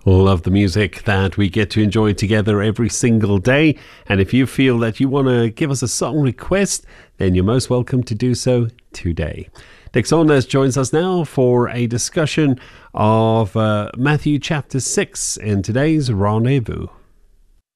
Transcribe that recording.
Love the music that we get to enjoy together every single day. And if you feel that you want to give us a song request, then you're most welcome to do so today. Dick Saunders joins us now for a discussion of Matthew chapter 6 in today's Rendezvous.